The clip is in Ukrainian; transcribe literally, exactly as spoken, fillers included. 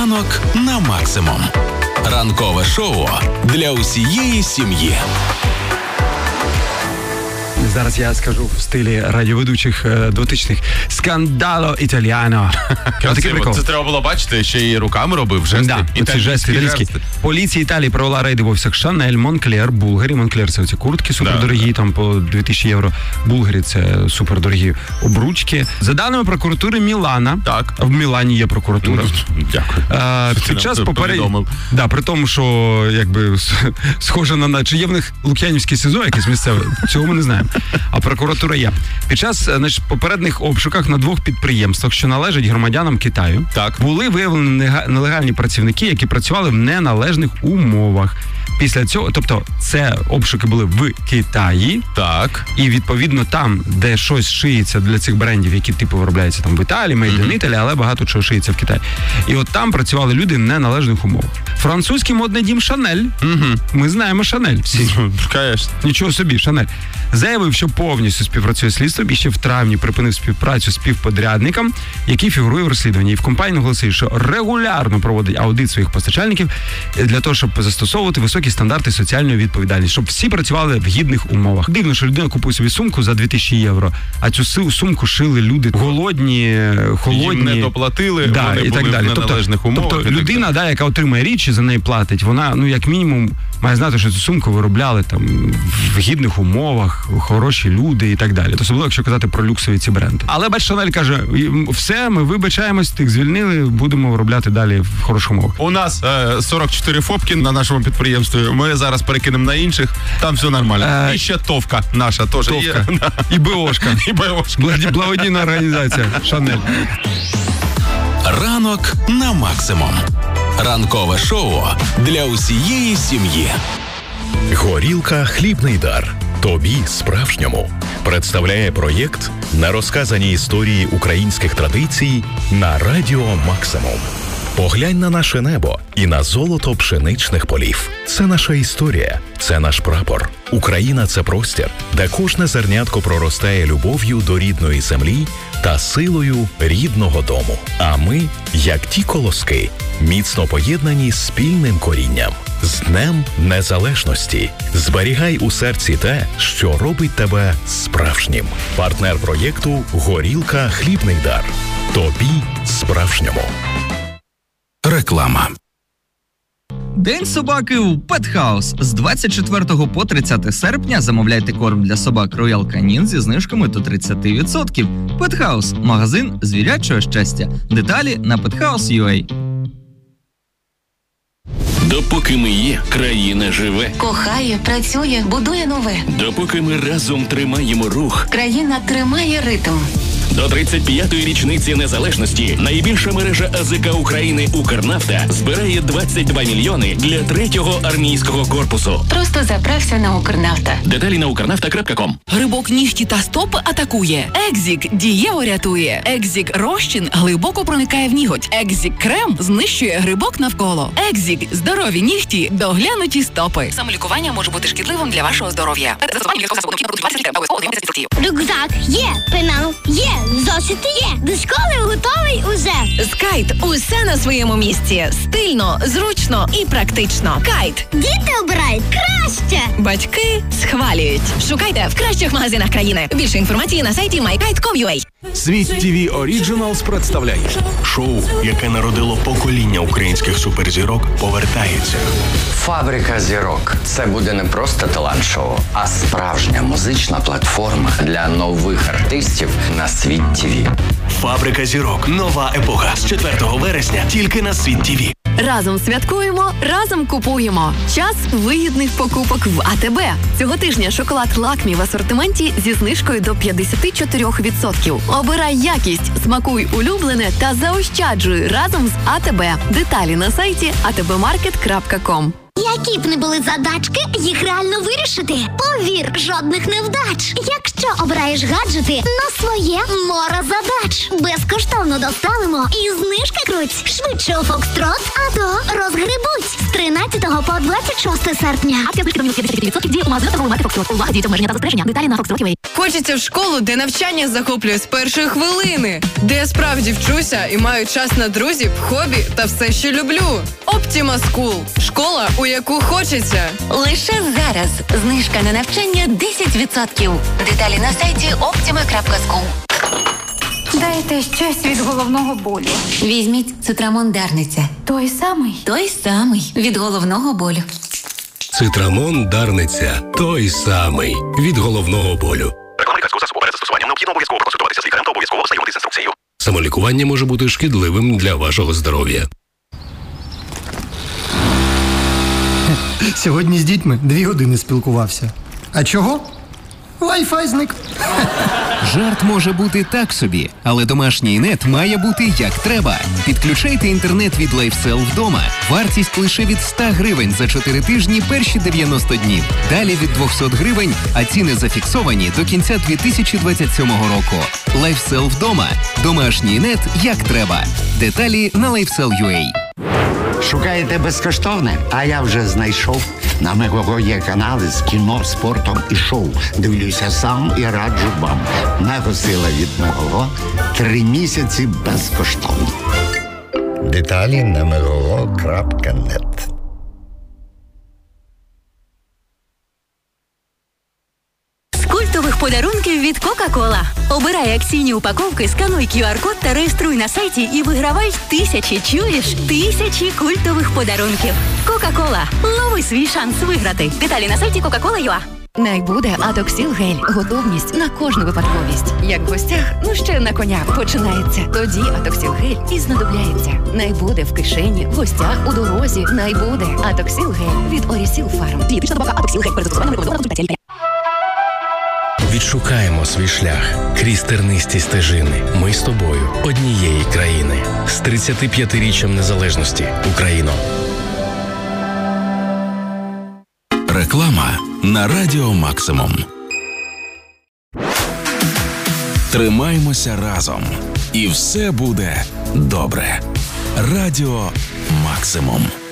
Ранок на максимум. Ранкове шоу для усієї сім'ї. Зараз я скажу в стилі радіоведучих двотичних «Скандало італіано». Це треба було бачити, ще й руками робив жести. Да, оці жести італійські. Поліція Італії провела рейди в офісах Шанель, Монклер, Булгарі. Монклер – це оці куртки супердорогі, да, там по дві тисячі євро. Булгарі – це супердорогі обручки. За даними прокуратури Мілана, так. В Мілані є прокуратура. Дякую. А, під час попередньо... Да, при тому, що якби схоже на... Чи є в них Лук'янівський СІЗО якийсь місцевий? Цього ми не знаємо. А прокуратура є. Під час, значить, попередніх обшуках на двох підприємствах, що належать громадянам Китаю, так, були виявлені нелегальні працівники, які працювали в неналежних умовах. Після цього, тобто, це обшуки були в Китаї. Так. І, відповідно, там, де щось шиється для цих брендів, які, типу, виробляються там в Італії, Made in Italy, але багато чого шиється в Китаї. І от там працювали люди в неналежних умовах. Французький модний дім Шанель. Угу. Ми знаємо Шанель всі. Конечно. Нічого собі, Шанель. Заявив, що повністю співпрацює з слідством і ще в травні припинив співпрацю з співподрядником, який фігурує в розслідуванні. І в компанії оголосили, що регулярно проводить аудит своїх постачальників для того, щоб застосовувати високі стандарти соціальної відповідальності, щоб всі працювали в гідних умовах. Дивно, що людина купує собі сумку за дві тисячі євро, а цю сумку шили люди голодні, холодні. Їм не доплатили, да, вони і були так далі. в неналежних тобто, умовах. Тобто людина, да, яка отримує річ і за неї платить, вона, ну, як мінімум, має знати, що цю сумку виробляли там в гідних умовах, хороші люди і так далі. Особливо, якщо казати про люксові ці бренди. Але, бач, Шанель каже, все, ми вибачаємось, тих звільнили, будемо виробляти далі в хороших умовах. У нас е, сорок чотири фопки на нашому підприємстві. Ми зараз перекинемо на інших, там все нормально. Е, і ще Товка наша теж є. І БОшка. І БОшка. Благодійна організація Шанель. Ранок на максимум. Ранкове шоу для усієї сім'ї. Горілка «Хлібний дар». Тобі справжньому представляє проєкт на розказані історії українських традицій на Радіо Максимум. Поглянь на наше небо і на золото пшеничних полів. Це наша історія, це наш прапор. Україна – це простір, де кожне зернятко проростає любов'ю до рідної землі та силою рідного дому. А ми, як ті колоски, міцно поєднані спільним корінням. З Днем Незалежності! Зберігай у серці те, що робить тебе справжнім. Партнер проєкту «Горілка «Хлібний дар». Тобі справжньому. Реклама. День собаки у Pet House. З двадцять четвертого по тридцяте серпня замовляйте корм для собак Royal Canin зі знижками до тридцять відсотків. Pet House – магазин звірячого щастя. Деталі на пет хаус крапка ю а. Допоки ми є, країна живе. Кохає, працює, будує нове. Допоки ми разом тримаємо рух, країна тримає ритм. До тридцять п'ятої річниці незалежності найбільша мережа а зе ка України «Укрнафта» збирає двадцять два мільйони для третього армійського корпусу. Просто заправся на «Укрнафта». Деталі на укрнафта крапка ком. Грибок нігті та стопи атакує. Екзік дієво рятує. Екзік розчин глибоко проникає в ніготь. Екзік крем знищує грибок навколо. Екзік здорові нігті, доглянуті стопи. Самолікування може бути шкідливим для вашого здоров'я. Рюкзак є, пенал є, зошити є. До школи готовий уже. З Кайт усе на своєму місці. Стильно, зручно і практично. Кайт. Діти обирають краще. Батьки схвалюють. Шукайте в кращих магазинах країни. Більше інформації на сайті май кайт крапка ком крапка ю а. Світ ТВ Оріджиналс представляє шоу, яке народило покоління українських суперзірок, повертається. Фабрика зірок. Це буде не просто талант-шоу, а справжня музична платформа для нових артистів на Світ ТВ. Фабрика зірок. Нова епоха. З четвертого вересня тільки на Світ ТВ. Разом святкуємо, разом купуємо. Час вигідних покупок в а те бе. Цього тижня шоколад Лакмі в асортименті зі знижкою до п'ятдесят чотири відсотки. Обирай якість, смакуй улюблене та заощаджуй разом з а те бе. Деталі на сайті а те бе маркет крапка ком. Які б не були задачки, їх реально вирішити. Повір, жодних невдач. Якщо обираєш гаджети на своє море задач. Безкоштовно доставимо і знижки круть. Швидше у Фокстрот, а то розгребуть. З тринадцятого по двадцять шосте серпня. Акція знижки до мінус п'ятдесят відсотків діє у магазинах торгової марки Фокстрот. Увага, діти обмеження та застереження. Деталі на фокстрот крапка ю а. Хочеться в школу, де навчання захоплює з першої хвилини, де я справді вчуся і маю час на друзів, хобі та все, що люблю. Optima School – школа, у яку хочеться. Лише зараз знижка на навчання десять відсотків. Деталі на сайті optima крапка school. Дайте щось від головного болю. Візьміть Цитрамон Дарниця. Той самий? Той самий. Від головного болю. Цитрамон Дарниця. Той самий. Від головного болю. Реклама лікарського засобу. Перед застосуванням необхідно обов'язково консультуватися з лікарем та обов'язково ознайомитися з інструкцією. Самолікування може бути шкідливим для вашого здоров'я. Сьогодні з дітьми дві години спілкувався. А чого? Wi-Fi зник. Жарт може бути так собі, але домашній нет має бути як треба. Підключайте інтернет від LifeSell вдома. Вартість лише від сто гривень за чотири тижні перші дев'яносто днів. Далі від двісті гривень, а ціни зафіксовані до кінця дві тисячі двадцять сьомого року. LifeSell вдома. Домашній нет як треба. Деталі на LifeSell.ua. Шукаєте безкоштовне? А я вже знайшов. На Мегого є канали з кіно, спортом і шоу. Дивлюся сам і раджу вам. Мегосила від Мегого. Три місяці безкоштовно. Деталі на мегого крапка нет. З культових подарунків від Кока-Кола. Обирай акційні упаковки, скануй ку ар-код та реєструй на сайті і вигравай тисячі, чуєш? Тисячі культових подарунків. Кока-Кола. Лови свій шанс виграти. Деталі на сайті кока кола крапка ю а. Найбуде Атоксіл гель. Готовність на кожну випадковість. Як в гостях, ну ще на коня починається. Тоді Атоксіл гель і знадобляється. Найбуде в кишені, в гостях, у дорозі. Найбуде Атоксіл гель від Орісіл Фарм. Дієтична добавка Атоксіл гель. Перед застосуванням рекомендовано консультація лікаря. Відшукаємо свій шлях крізь тернисті стежини. Ми з тобою однієї країни. З тридцятип'ятиріччям незалежності. Україно. Реклама на Радіо Максимум. Тримаймося разом. І все буде добре. Радіо Максимум.